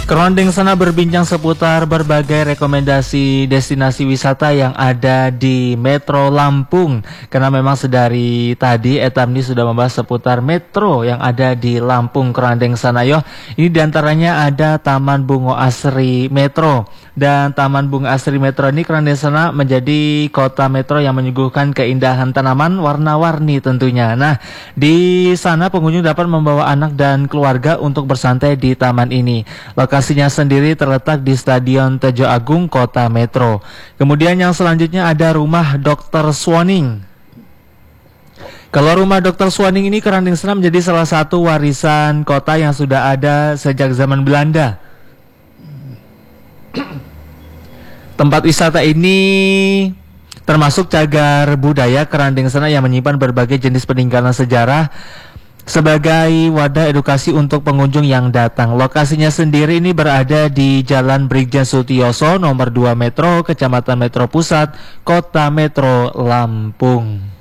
Kerondeng sana berbincang seputar berbagai rekomendasi destinasi wisata yang ada di Metro Lampung. Karena memang sedari tadi Etamni sudah membahas seputar metro yang ada di Lampung Kerondeng sana yo. Ini diantaranya ada Taman Bungo Asri Metro. Dan Taman Bunga Asri Metro ini Kerondeng sana menjadi kota metro yang menyuguhkan keindahan tanaman warna-warni tentunya. Nah, di sana pengunjung dapat membawa anak dan keluarga untuk bersantai di taman ini. Lokasinya sendiri terletak di Stadion Tejo Agung, Kota Metro. Kemudian yang selanjutnya ada Rumah Dr. Swanning. Kalau Rumah Dr. Swanning ini Kerondeng sana menjadi salah satu warisan kota yang sudah ada sejak zaman Belanda. Tempat wisata ini termasuk cagar budaya Kerondeng sana yang menyimpan berbagai jenis peninggalan sejarah sebagai wadah edukasi untuk pengunjung yang datang. Lokasinya sendiri ini berada di Jalan Brigjen Sutioso nomor 2 Metro, Kecamatan Metro Pusat, Kota Metro Lampung.